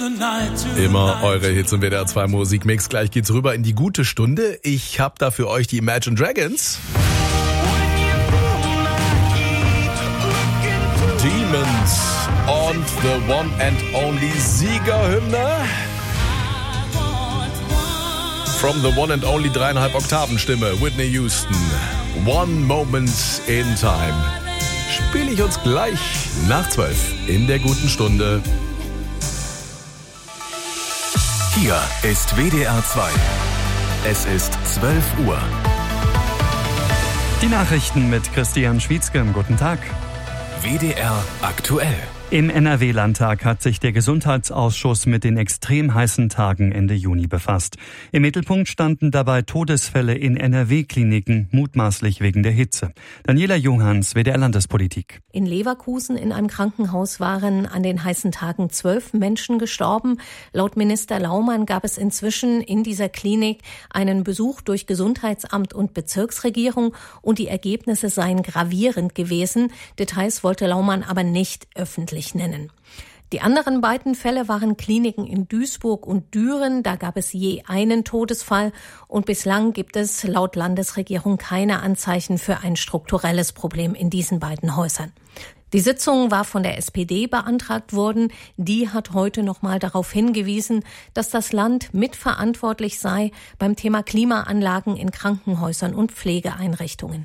Immer eure Hits im WDR 2 Musikmix. Gleich geht's rüber in die gute Stunde. Ich habe da für euch die Imagine Dragons. Demons und the one and only Siegerhymne. From the one and only 3,5 Oktaven Stimme, Whitney Houston. One Moment in Time. Spiele ich uns gleich nach 12 in der guten Stunde. Hier ist WDR 2. Es ist 12 Uhr. Die Nachrichten mit Christian Schwietzke. Guten Tag. WDR aktuell. Im NRW-Landtag hat sich der Gesundheitsausschuss mit den extrem heißen Tagen Ende Juni befasst. Im Mittelpunkt standen dabei Todesfälle in NRW-Kliniken, mutmaßlich wegen der Hitze. Daniela Johanns, WDR Landespolitik. In Leverkusen in einem Krankenhaus waren an den heißen Tagen 12 Menschen gestorben. Laut Minister Laumann gab es inzwischen in dieser Klinik einen Besuch durch Gesundheitsamt und Bezirksregierung und die Ergebnisse seien gravierend gewesen. Details wollte Laumann aber nicht öffentlich nennen. Die anderen beiden Fälle waren Kliniken in Duisburg und Düren. Da gab es je einen Todesfall. Und bislang gibt es laut Landesregierung keine Anzeichen für ein strukturelles Problem in diesen beiden Häusern. Die Sitzung war von der SPD beantragt worden. Die hat heute nochmal darauf hingewiesen, dass das Land mitverantwortlich sei beim Thema Klimaanlagen in Krankenhäusern und Pflegeeinrichtungen.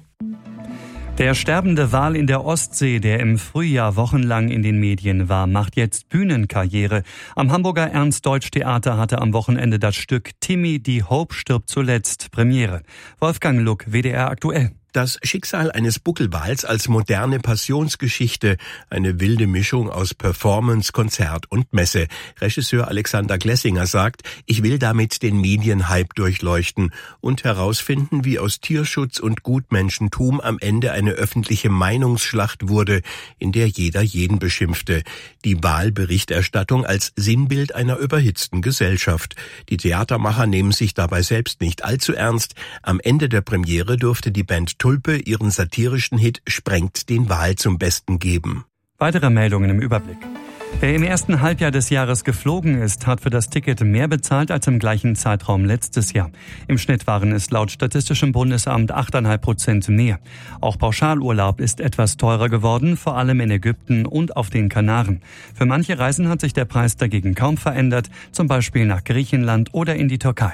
Der sterbende Wal in der Ostsee, der im Frühjahr wochenlang in den Medien war, macht jetzt Bühnenkarriere. Am Hamburger Ernst-Deutsch-Theater hatte am Wochenende das Stück Timmy, die Hope stirbt zuletzt Premiere. Wolfgang Luck, WDR aktuell. Das Schicksal eines Buckelwals als moderne Passionsgeschichte, eine wilde Mischung aus Performance, Konzert und Messe. Regisseur Alexander Glessinger sagt, ich will damit den Medienhype durchleuchten und herausfinden, wie aus Tierschutz und Gutmenschentum am Ende eine öffentliche Meinungsschlacht wurde, in der jeder jeden beschimpfte. Die Wahlberichterstattung als Sinnbild einer überhitzten Gesellschaft. Die Theatermacher nehmen sich dabei selbst nicht allzu ernst. Am Ende der Premiere durfte die Band Tulpe ihren satirischen Hit Sprengt den Wal zum Besten geben. Weitere Meldungen im Überblick. Wer im ersten Halbjahr des Jahres geflogen ist, hat für das Ticket mehr bezahlt als im gleichen Zeitraum letztes Jahr. Im Schnitt waren es laut Statistischem Bundesamt 8,5% mehr. Auch Pauschalurlaub ist etwas teurer geworden, vor allem in Ägypten und auf den Kanaren. Für manche Reisen hat sich der Preis dagegen kaum verändert, zum Beispiel nach Griechenland oder in die Türkei.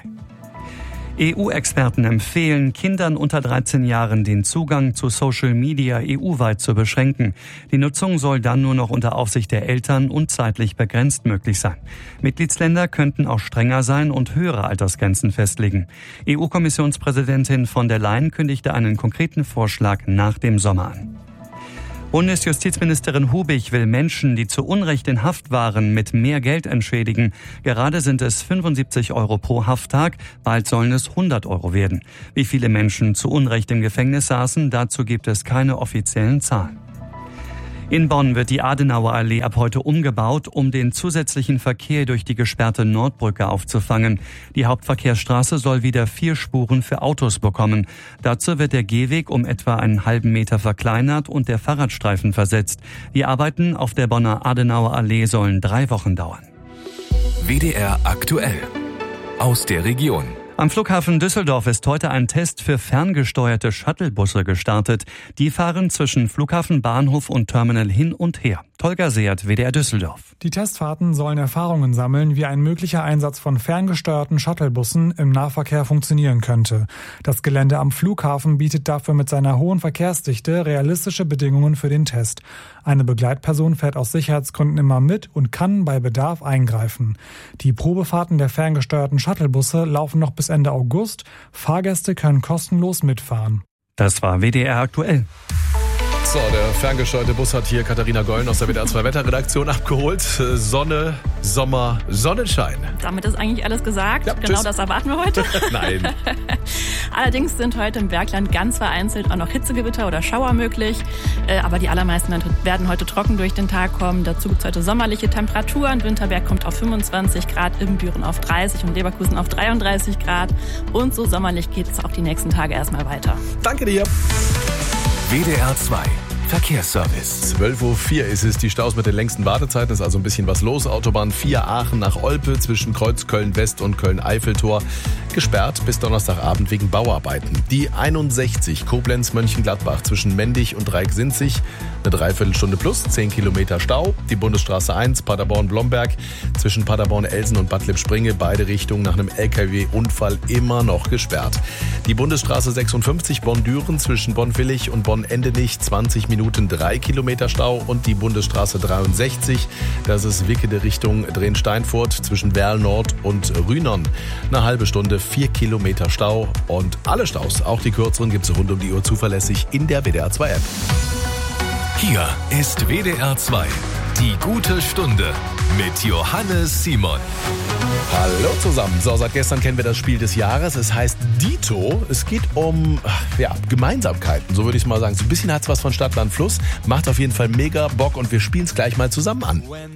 EU-Experten empfehlen, Kindern unter 13 Jahren den Zugang zu Social Media EU-weit zu beschränken. Die Nutzung soll dann nur noch unter Aufsicht der Eltern und zeitlich begrenzt möglich sein. Mitgliedsländer könnten auch strenger sein und höhere Altersgrenzen festlegen. EU-Kommissionspräsidentin von der Leyen kündigte einen konkreten Vorschlag nach dem Sommer an. Bundesjustizministerin Hubig will Menschen, die zu Unrecht in Haft waren, mit mehr Geld entschädigen. Gerade sind es 75 € pro Hafttag, bald sollen es 100 € werden. Wie viele Menschen zu Unrecht im Gefängnis saßen, dazu gibt es keine offiziellen Zahlen. In Bonn wird die Adenauerallee ab heute umgebaut, um den zusätzlichen Verkehr durch die gesperrte Nordbrücke aufzufangen. Die Hauptverkehrsstraße soll wieder 4 Spuren für Autos bekommen. Dazu wird der Gehweg um etwa einen halben Meter verkleinert und der Fahrradstreifen versetzt. Die Arbeiten auf der Bonner Adenauerallee sollen 3 Wochen dauern. WDR aktuell. Aus der Region. Am Flughafen Düsseldorf ist heute ein Test für ferngesteuerte Shuttlebusse gestartet. Die fahren zwischen Flughafen, Bahnhof und Terminal hin und her. Tolga Seert, WDR Düsseldorf. Die Testfahrten sollen Erfahrungen sammeln, wie ein möglicher Einsatz von ferngesteuerten Shuttlebussen im Nahverkehr funktionieren könnte. Das Gelände am Flughafen bietet dafür mit seiner hohen Verkehrsdichte realistische Bedingungen für den Test. Eine Begleitperson fährt aus Sicherheitsgründen immer mit und kann bei Bedarf eingreifen. Die Probefahrten der ferngesteuerten Shuttlebusse laufen noch bis Ende August. Fahrgäste können kostenlos mitfahren. Das war WDR aktuell. So, der ferngesteuerte Bus hat hier Katharina Gollen aus der WDR 2 Wetterredaktion abgeholt. Sonne, Sommer, Sonnenschein. Damit ist eigentlich alles gesagt. Ja, genau das erwarten wir heute. Nein. Allerdings sind heute im Bergland ganz vereinzelt auch noch Hitzegewitter oder Schauer möglich. Aber die allermeisten werden heute trocken durch den Tag kommen. Dazu gibt es heute sommerliche Temperaturen. Winterberg kommt auf 25 Grad, Ibbenbüren auf 30 und Leverkusen auf 33 Grad. Und so sommerlich geht es auch die nächsten Tage erstmal weiter. Danke dir. WDR 2 Verkehrsservice. 12.04 Uhr ist es, die Staus mit den längsten Wartezeiten, ist also ein bisschen was los. Autobahn 4 Aachen nach Olpe zwischen Kreuz Köln-West und Köln-Eiffeltor gesperrt bis Donnerstagabend wegen Bauarbeiten. Die 61 Koblenz-Mönchengladbach zwischen Mendig und Dreieck-Sinzig, eine Dreiviertelstunde plus, 10 Kilometer Stau. Die Bundesstraße 1 Paderborn-Blomberg zwischen Paderborn-Elsen und Bad Lippspringe, beide Richtungen nach einem LKW-Unfall immer noch gesperrt. Die Bundesstraße 56 Bonn-Düren zwischen Bonn-Willig und Bonn-Endenich, 20 Minuten 3 Kilometer Stau. Und die Bundesstraße 63, das ist Wickede Richtung Drehn-Steinfurt zwischen Werl-Nord und Rühnern, eine halbe Stunde, 4 Kilometer Stau. Und alle Staus, auch die kürzeren, gibt es rund um die Uhr zuverlässig in der WDR 2 App. Hier ist WDR 2. Die gute Stunde mit Johannes Simon. Hallo zusammen. So, seit gestern kennen wir das Spiel des Jahres. Es heißt Dito. Es geht um Gemeinsamkeiten, so würde ich es mal sagen. So ein bisschen hat es was von Stadt, Land, Fluss. Macht auf jeden Fall mega Bock und wir spielen es gleich mal zusammen an.